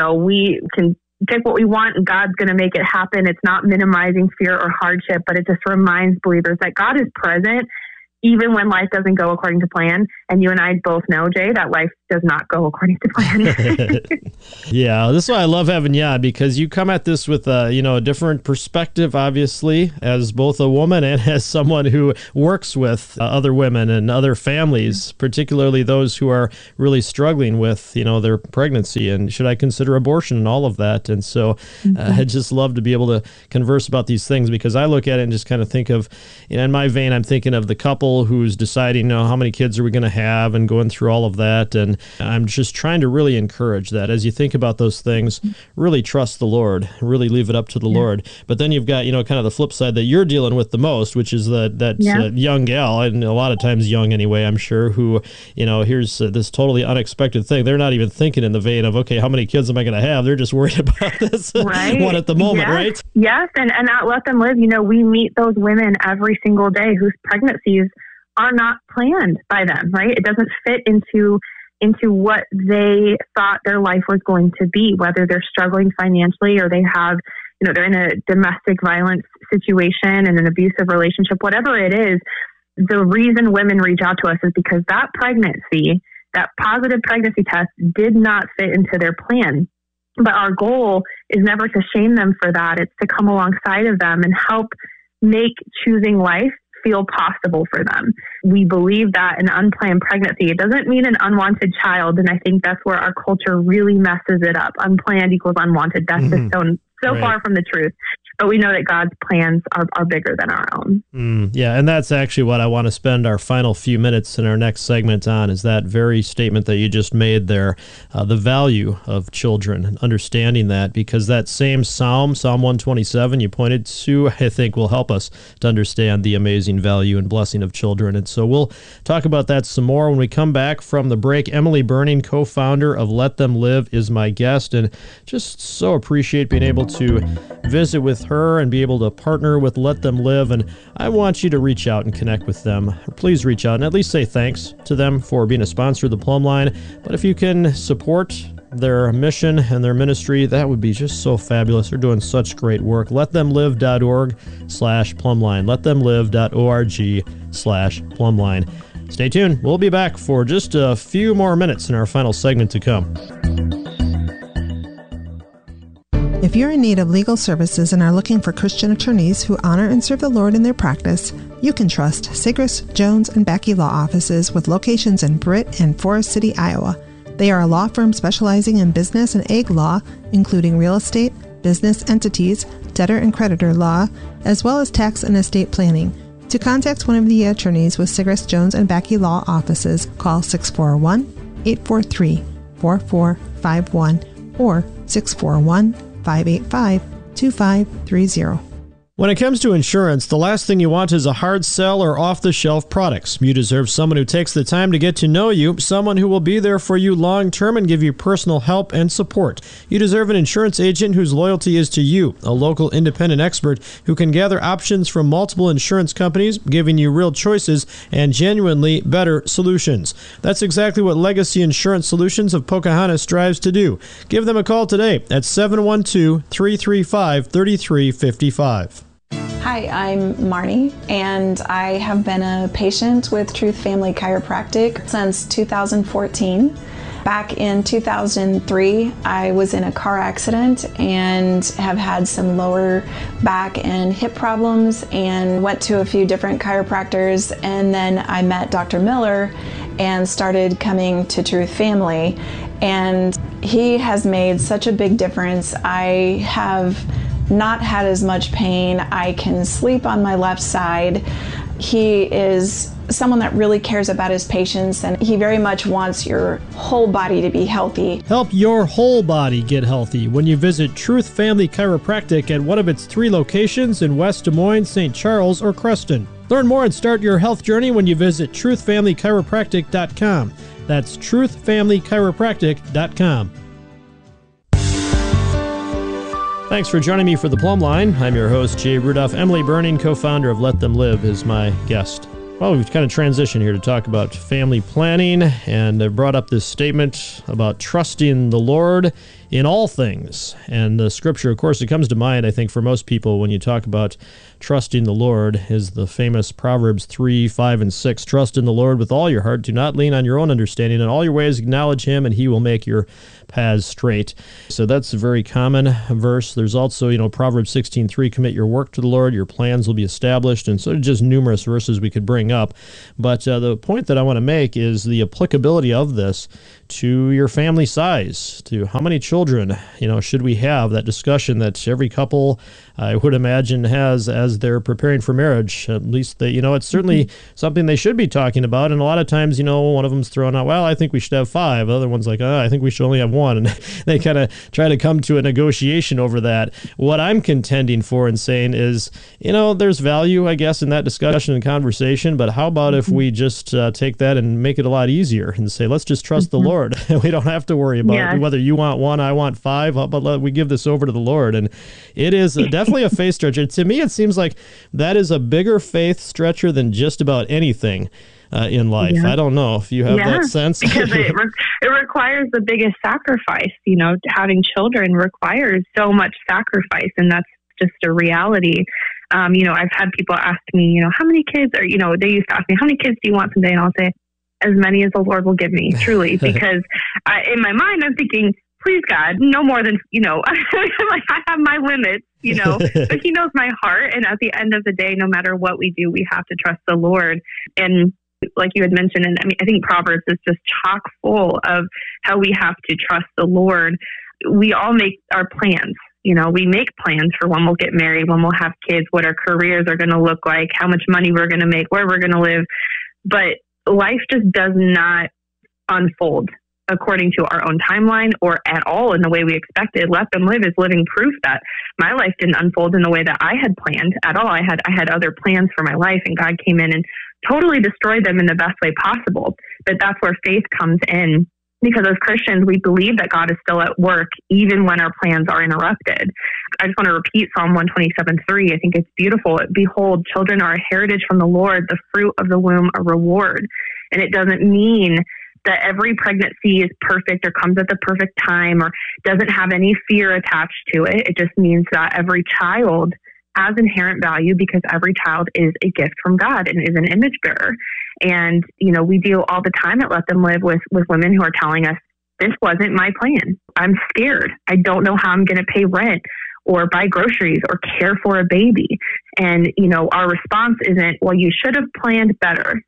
We can pick what we want and God's going to make it happen. It's not minimizing fear or hardship, but it just reminds believers that God is present even when life doesn't go according to plan. And you and I both know, Jay, that life does not go according to plan. Yeah, this is why I love having you on, because you come at this with a different perspective, obviously, as both a woman and as someone who works with other women and other families, particularly those who are really struggling with, their pregnancy and should I consider abortion and all of that. And so I just love to be able to converse about these things, because I look at it and just kind of think of, in my vein, I'm thinking of the couple who's deciding, how many kids are we going to have and going through all of that. And I'm just trying to really encourage that as you think about those things, really trust the Lord, really leave it up to the Lord. But then you've got, kind of the flip side that you're dealing with the most, which is that young gal, and a lot of times young anyway, I'm sure, who, here's this totally unexpected thing. They're not even thinking in the vein of, okay, how many kids am I going to have? They're just worried about this one at the moment, right? Yes, and at Let Them Live, we meet those women every single day whose pregnancies are not planned by them, right? It doesn't fit into what they thought their life was going to be, whether they're struggling financially or they have, they're in a domestic violence situation and an abusive relationship, whatever it is. The reason women reach out to us is because that pregnancy, that positive pregnancy test, did not fit into their plan. But our goal is never to shame them for that. It's to come alongside of them and help make choosing life feel possible for them. We believe that an unplanned pregnancy, it doesn't mean an unwanted child. And I think that's where our culture really messes it up. Unplanned equals unwanted. That's just so right. far from the truth. But we know that God's plans are bigger than our own. Yeah, and that's actually what I want to spend our final few minutes in our next segment on, is that very statement that you just made there, the value of children, and understanding that, because that same Psalm 127 you pointed to, I think will help us to understand the amazing value and blessing of children. And so we'll talk about that some more when we come back from the break. Emily Burning, co-founder of Let Them Live, is my guest, and just so appreciate being able to visit with her and be able to partner with Let Them Live. And I want you to reach out and connect with them. Please reach out and at least say thanks to them for being a sponsor of the Plumb Line. But if you can support their mission and their ministry, that would be just so fabulous. They're doing such great work. LetThemLive.org/plumbline. LetThemLive.org/plumbline. Stay tuned. We'll be back for just a few more minutes in our final segment to come. If you're in need of legal services and are looking for Christian attorneys who honor and serve the Lord in their practice, you can trust Sigris, Jones, and Backey Law Offices with locations in Britt and Forest City, Iowa. They are a law firm specializing in business and ag law, including real estate, business entities, debtor and creditor law, as well as tax and estate planning. To contact one of the attorneys with Sigris, Jones, and Backey Law Offices, call 641-843-4451 or 641-585-2530. When it comes to insurance, the last thing you want is a hard sell or off-the-shelf products. You deserve someone who takes the time to get to know you, someone who will be there for you long-term and give you personal help and support. You deserve an insurance agent whose loyalty is to you, a local independent expert who can gather options from multiple insurance companies, giving you real choices and genuinely better solutions. That's exactly what Legacy Insurance Solutions of Pocahontas strives to do. Give them a call today at 712-335-3355. Hi, I'm Marnie, and I have been a patient with Truth Family Chiropractic since 2014. Back in 2003, I was in a car accident and have had some lower back and hip problems and went to a few different chiropractors, and then I met Dr. Miller and started coming to Truth Family, and he has made such a big difference. I have not had as much pain. I can sleep on my left side. He is someone that really cares about his patients, and he very much wants your whole body to be healthy. Help your whole body get healthy when you visit Truth Family Chiropractic at one of its 3 locations in West Des Moines, St. Charles, or Creston. Learn more and start your health journey when you visit truthfamilychiropractic.com. That's truthfamilychiropractic.com. Thanks for joining me for the Plumb Line. I'm your host, Jay Rudolph. Emily Burning, co-founder of Let Them Live, is my guest. Well, we've kind of transitioned here to talk about family planning, and I brought up this statement about trusting the Lord in all things. And the scripture, of course, it comes to mind, I think, for most people when you talk about trusting the Lord, is the famous Proverbs 3, 5, and 6. Trust in the Lord with all your heart. Do not lean on your own understanding. In all your ways acknowledge him, and he will make your paths straight. So that's a very common verse. There's also, Proverbs 16:3, commit your work to the Lord, your plans will be established, and so just numerous verses we could bring up. But the point that I want to make is the applicability of this to your family size, to how many children, should we have, that discussion that every couple, I would imagine, has as they're preparing for marriage. At least it's certainly something they should be talking about. And a lot of times, one of them's throwing out, well, I think we should have 5. The other one's like, I think we should only have 1. And they kind of try to come to a negotiation over that. What I'm contending for and saying is, there's value, I guess, in that discussion and conversation. But how about if we just take that and make it a lot easier and say, let's just trust the Lord. We don't have to worry about whether you want 1, I want 5. How about we give this over to the Lord? And it is definitely a faith stretcher. To me, it seems like that is a bigger faith stretcher than just about anything in life. I don't know if you have that sense. Because it requires the biggest sacrifice. Having children requires so much sacrifice, and that's just a reality. I've had people ask me, how many kids are, they used to ask me, how many kids do you want someday? And I'll say, as many as the Lord will give me, truly, because in my mind, I'm thinking, please, God, no more than, I have my limits, but he knows my heart. And at the end of the day, no matter what we do, we have to trust the Lord. And like you had mentioned, and I think Proverbs is just chock full of how we have to trust the Lord. We all make our plans. We make plans for when we'll get married, when we'll have kids, what our careers are going to look like, how much money we're going to make, where we're going to live. But life just does not unfold according to our own timeline or at all in the way we expected. Let Them Live is living proof that my life didn't unfold in the way that I had planned at all. I had other plans for my life, and God came in and totally destroyed them in the best way possible. But that's where faith comes in, because as Christians, we believe that God is still at work even when our plans are interrupted. I just want to repeat Psalm 127:3. I think it's beautiful. Behold, children are a heritage from the Lord, the fruit of the womb a reward. And it doesn't mean that every pregnancy is perfect or comes at the perfect time or doesn't have any fear attached to it. It just means that every child has inherent value because every child is a gift from God and is an image bearer. And, we deal all the time at Let Them Live with women who are telling us, this wasn't my plan. I'm scared. I don't know how I'm going to pay rent or buy groceries or care for a baby. And, our response isn't, well, you should have planned better.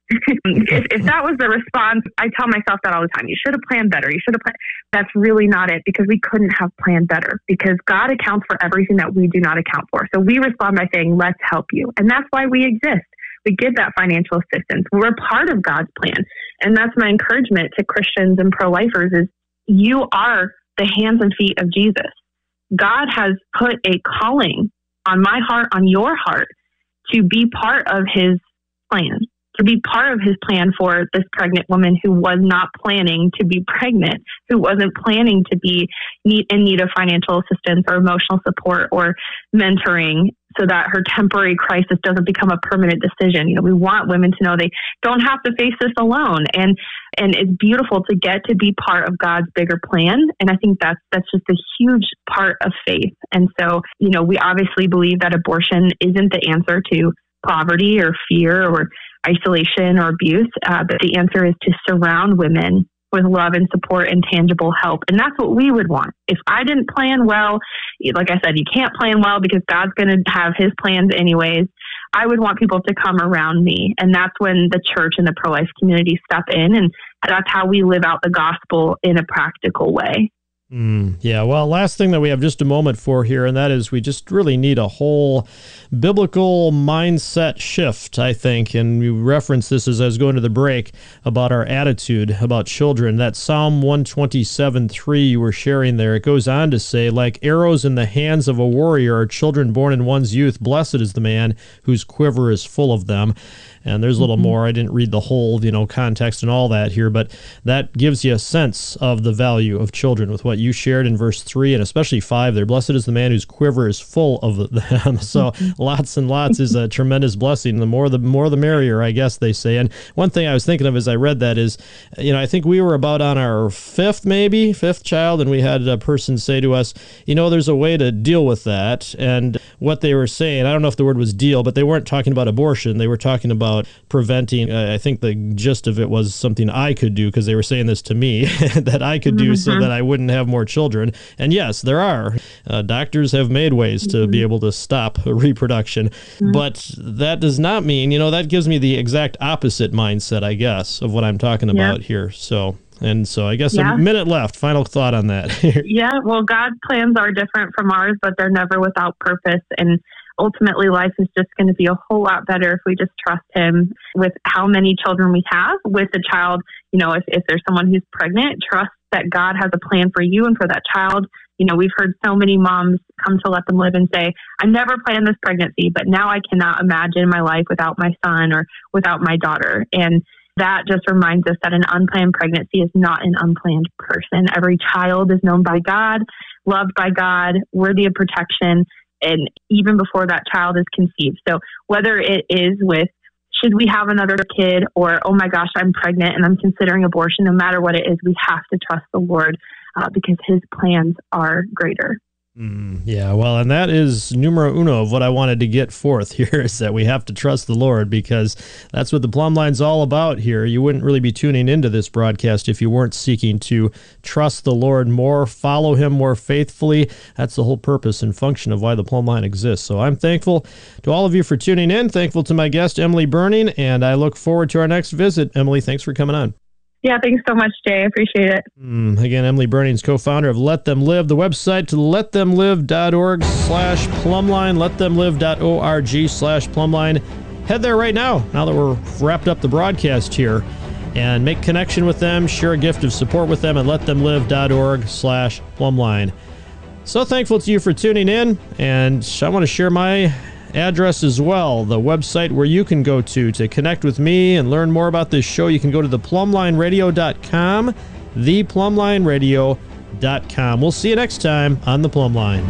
if that was the response, I tell myself that all the time. You should have planned better. You should have planned. That's really not it, because we couldn't have planned better, because God accounts for everything that we do not account for. So we respond by saying, let's help you. And that's why we exist. We give that financial assistance. We're part of God's plan. And that's my encouragement to Christians and pro-lifers is you are the hands and feet of Jesus. God has put a calling on my heart, on your heart, to be part of his plan, to be part of his plan for this pregnant woman who was not planning to be pregnant, who wasn't planning to be in need of financial assistance or emotional support or mentoring, so that her temporary crisis doesn't become a permanent decision. We want women to know they don't have to face this alone. And it's beautiful to get to be part of God's bigger plan. And I think that's just a huge part of faith. And so, we obviously believe that abortion isn't the answer to poverty or fear or isolation or abuse. But the answer is to surround women with love and support and tangible help. And that's what we would want. If I didn't plan well, like I said, you can't plan well because God's going to have his plans anyways. I would want people to come around me. And that's when the church and the pro-life community step in. And that's how we live out the gospel in a practical way. Yeah, well, last thing that we have just a moment for here, and that is we just really need a whole biblical mindset shift, I think. And we referenced this as I was going to the break about our attitude about children. That Psalm 127:3 you were sharing there, it goes on to say, like arrows in the hands of a warrior are children born in one's youth. Blessed is the man whose quiver is full of them. And there's a little more. I didn't read the whole, context and all that here, but that gives you a sense of the value of children with what you shared in verse 3 and especially 5 there. Blessed is the man whose quiver is full of them. So lots and lots is a tremendous blessing. The more the merrier, I guess they say. And one thing I was thinking of as I read that is, I think we were about on our fifth child, and we had a person say to us, there's a way to deal with that. And what they were saying, I don't know if the word was deal, but they weren't talking about abortion. They were talking about preventing, I think the gist of it was something I could do, because they were saying this to me, that I could do so that I wouldn't have more children. And yes, there are. Doctors have made ways to be able to stop reproduction. But that does not mean, that gives me the exact opposite mindset, I guess, of what I'm talking about here. So I guess a minute left. Final thought on that. Yeah, well, God's plans are different from ours, but they're never without purpose. And ultimately, life is just going to be a whole lot better if we just trust Him with how many children we have. With a child, if there's someone who's pregnant, trust that God has a plan for you and for that child. We've heard so many moms come to Let Them Live and say, I never planned this pregnancy, but now I cannot imagine my life without my son or without my daughter. And that just reminds us that an unplanned pregnancy is not an unplanned person. Every child is known by God, loved by God, worthy of protection, and even before that child is conceived. So whether it is with, should we have another kid, or, oh my gosh, I'm pregnant and I'm considering abortion, no matter what it is, we have to trust the Lord because His plans are greater. Yeah, well, and that is numero uno of what I wanted to get forth here, is that we have to trust the Lord, because that's what the Plumb Line's all about here. You wouldn't really be tuning into this broadcast if you weren't seeking to trust the Lord more, follow Him more faithfully. That's the whole purpose and function of why the Plumb Line exists. So I'm thankful to all of you for tuning in, thankful to my guest, Emily Burning, and I look forward to our next visit. Emily, thanks for coming on. Yeah, thanks so much, Jay. I appreciate it. Again, Emily Burning is co-founder of Let Them Live. The website to letthemlive.org/plumbline, letthemlive.org/plumbline. Head there right now that we're wrapped up the broadcast here, and make connection with them, share a gift of support with them at letthemlive.org/plumbline. So thankful to you for tuning in, and I want to share my address as well, the website where you can go to connect with me and learn more about this show. You can go to theplumblineradio.com, theplumblineradio.com. We'll see you next time on The Plumb Line.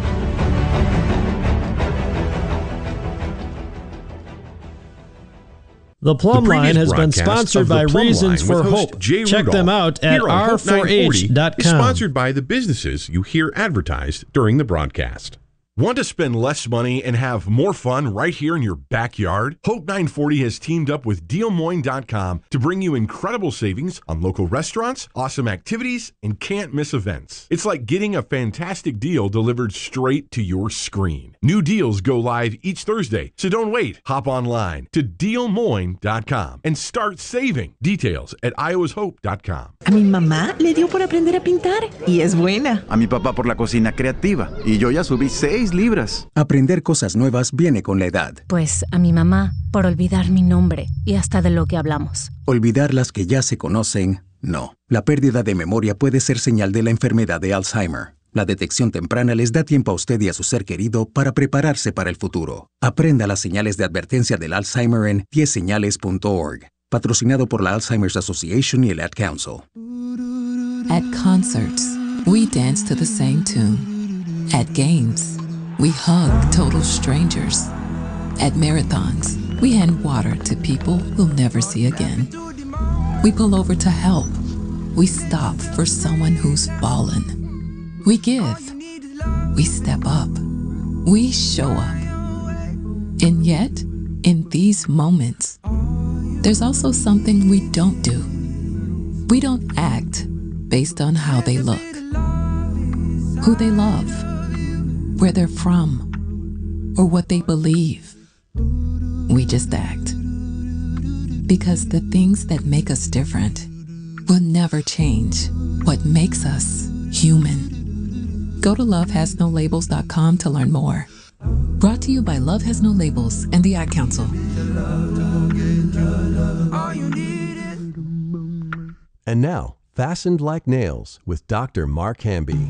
The Plumb Line has been sponsored by Reasons for Hope. Check them out at r4h.com. Is sponsored by the businesses you hear advertised during the broadcast. Want to spend less money and have more fun right here in your backyard? Hope 940 has teamed up with DealMoin.com to bring you incredible savings on local restaurants, awesome activities, and can't miss events. It's like getting a fantastic deal delivered straight to your screen. New deals go live each Thursday, so don't wait. Hop online to DealMoin.com and start saving. Details at iowashope.com. A mi mamá le dio por aprender a pintar y es buena. A mi papá por la cocina creativa y yo ya subí 6 libras. Aprender cosas nuevas viene con la edad. Pues a mi mamá por olvidar mi nombre y hasta de lo que hablamos. Olvidar las que ya se conocen, no. La pérdida de memoria puede ser señal de la enfermedad de Alzheimer. La detección temprana les da tiempo a usted y a su ser querido para prepararse para el futuro. Aprenda las señales de advertencia del Alzheimer en 10señales.org. Patrocinado por la Alzheimer's Association y el Ad Council. At concerts, we dance to the same tune. At games, we hug total strangers. At marathons, we hand water to people we'll never see again. We pull over to help. We stop for someone who's fallen. We give. We step up. We show up. And yet, in these moments, there's also something we don't do. We don't act based on how they look, who they love, where they're from, or what they believe. We just act. Because the things that make us different will never change what makes us human. Go to lovehasnolabels.com to learn more. Brought to you by Love Has No Labels and the Ad Council. And now, Fastened Like Nails with Dr. Mark Hamby.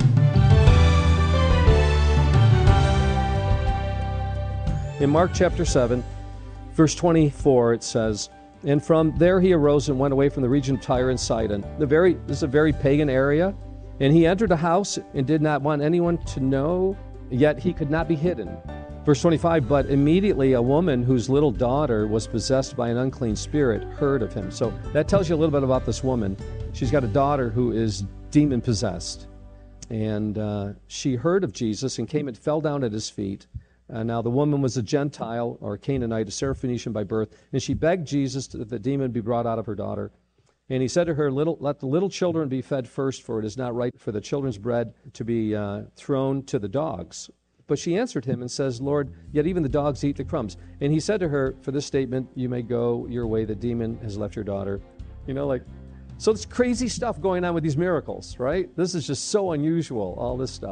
In Mark chapter 7, verse 24, it says, "And from there he arose and went away from the region of Tyre and Sidon." This is a very pagan area. "And he entered a house and did not want anyone to know, yet he could not be hidden." Verse 25, "But immediately a woman whose little daughter was possessed by an unclean spirit heard of him." So that tells you a little bit about this woman. She's got a daughter who is demon-possessed. And she heard of Jesus and came and fell down at his feet. Now the woman was a Gentile or a Canaanite, a Syrophoenician by birth, and she begged Jesus that the demon be brought out of her daughter. And he said to her, "Let the little children be fed first, for it is not right for the children's bread to be thrown to the dogs." But she answered him and says, "Lord, yet even the dogs eat the crumbs." And he said to her, "For this statement, you may go your way. The demon has left your daughter." So it's crazy stuff going on with these miracles, right? This is just so unusual, all this stuff.